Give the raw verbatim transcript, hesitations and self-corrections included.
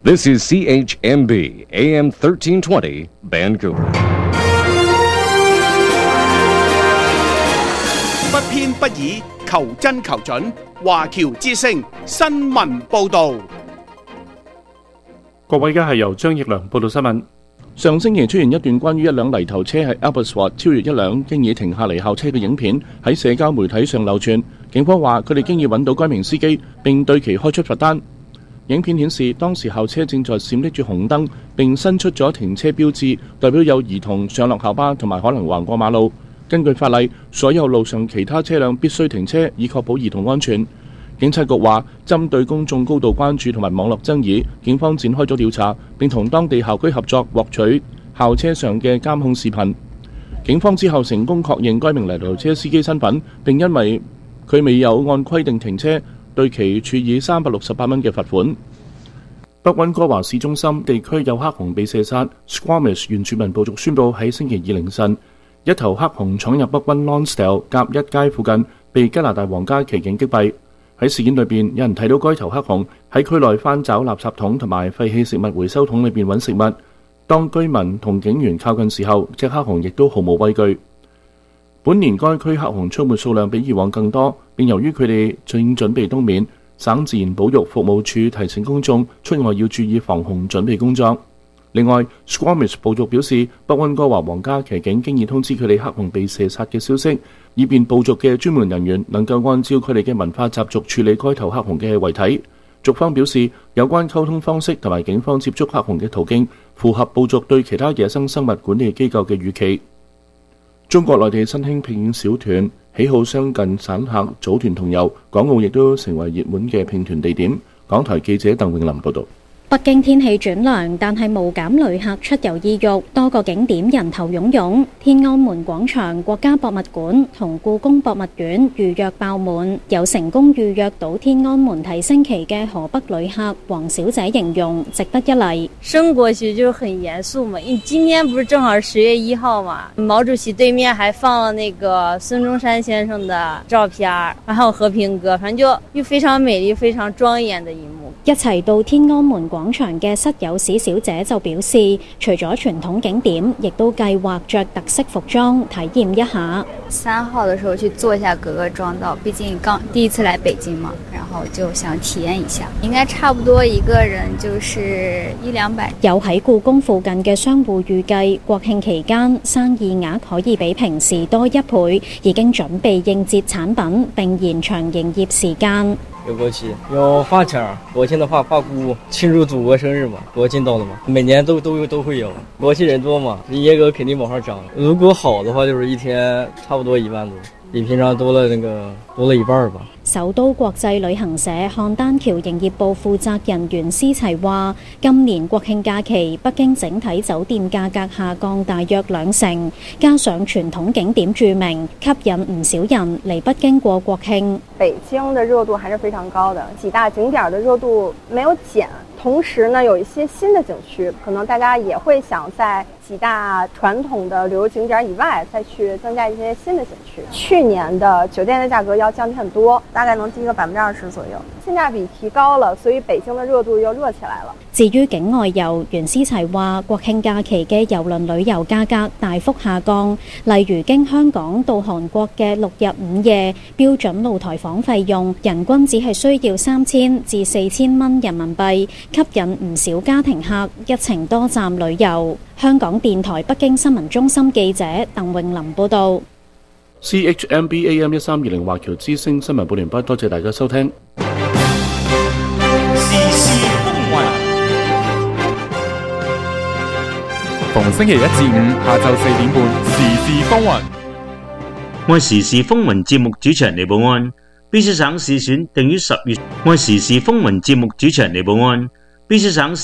This is C H M B A M thirteen twenty Vancouver。 不偏不倚，求真求準。華僑之聲新聞報導。 各位，而家係由張奕良報道新聞。 上星期出現一段關於一輛泥頭車喺 Abbotsford 超越一輛經已停下嚟校車嘅影片，喺社交媒體上流傳。警方話佢哋經已揾到該名司機，並對其開出罰單。影片顯示當時校車正在閃爍住紅燈，並伸出咗停車標誌，代表有兒童上落校巴同埋可能橫過馬路。根據法例，所有路上其他車輛必須停車，以確保兒童安全。警察局話，針對公眾高度關注同埋網絡爭議，警方展開咗調查，並同當地校區合作獲取校車上嘅監控視頻。警方之後成功確認該名泥頭車司機身份，並因為佢未有按規定停車，對其處以三百六十八蚊嘅罰款。北溫哥華市中心地區有黑熊被射殺 ，Squamish 原住民部族宣布喺星期二凌晨，一頭黑熊闖入北溫 Lonsdale 甲一街附近，被加拿大皇家騎警擊斃。喺事件裏邊，有人睇到該頭黑熊喺區內翻找垃圾桶同埋廢棄食物回收桶裏邊揾食物。當居民同警員靠近時候，隻黑熊亦都毫無畏懼。本年該區黑熊出沒數量比以往更多，並由於佢哋正準備冬眠，省自然保育服務處提醒公眾出外要注意防熊準備工作。另外 Squamish 部族表示，北溫哥華皇家騎警經已通知佢哋黑熊被射殺嘅消息，以便部族嘅專門人員能夠按照佢哋嘅文化習俗處理該頭黑熊嘅遺體。族方表示，有關溝通方式同埋警方接觸黑熊嘅途徑符合部族對其他野生生物管理機構嘅預期。中國內地新興聘請小團，喜好相近散客組團同遊，港澳亦都成為熱門嘅聘團地點。港台記者鄧永林報導。 北京天氣轉涼，但係無減旅客出遊意欲，多個景點人頭湧湧。天安門廣場、國家博物館同故宮博物院預約爆滿。有成功預約到天安門睇升旗嘅河北旅客黃小姐形容值得一嚟。 升過去就很嚴肅嘛，因為今年不是正好十月一號嘛，毛主席對面還放了那個孫中山先生的照片，還有和平鴿，反正就又非常美麗、非常莊嚴的一幕。 一齊到天安門廣場嘅室友史小姐就表示，除咗傳統景點，亦都計劃着特色服裝體驗一下。 三號的時候去做一下格格裝道，畢竟剛第一次來北京嘛，然後就想體驗一下。應該差不多一個人就是一兩百。 有喺故宮附近嘅商戶預計，國慶期間生意額可以比平時多一倍，已經準備應節產品並延長營業時間。 有國旗，有發卡，國慶的話發菇，慶祝祖國生日嘛，國慶到了嘛，每年都都都會有。國慶人多嘛，營業額肯定往上漲。如果好的話，就是一天差不多一萬多，比平常多了那個多了一半吧。 首都國際旅行社漢丹橋營業部負責人袁思齊話，今年國慶假期北京整體酒店價格下降大約兩成，加上傳統景點著名，吸引唔少人嚟北京過國慶。 北京的熱度還是非常高的，幾大景點的熱度沒有減，同時呢有一些新的景區，可能大家也會想在幾大傳統的旅遊景點以外再去增加一些新的景區。去年的酒店的價格要降低很多，大概能低個百分之二十左右，性價比提高了，所以北京的熱度又熱起來了。 至於境外遊，袁思齊話國慶假期嘅郵輪旅遊價格大幅下降，例如經香港到韓國嘅六日五夜標準露台房費用，人均只係需要三千至四千蚊人民幣，吸引唔少家庭客一程多站旅遊。香港電台北京新聞中心記者鄧永林報導。 C H M B A M 一三二零華僑之聲新聞報完畢，多謝大家收聽。 時事風雲， 逢星期一至五下晝四點半，時事風雲。 我係時事風雲節目主持人李寶安。卑詩省市選定於十月。我係時事風雲節目主持人李寶安。卑詩省